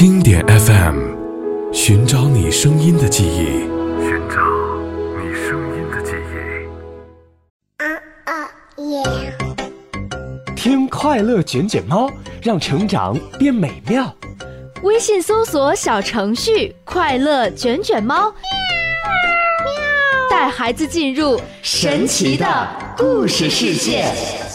经典 FM， 寻找你声音的记忆，寻找你声音的记忆。 听快乐卷卷猫，让成长变美妙。 微信搜索小程序快乐卷卷猫，带孩子进入神奇的故事世界。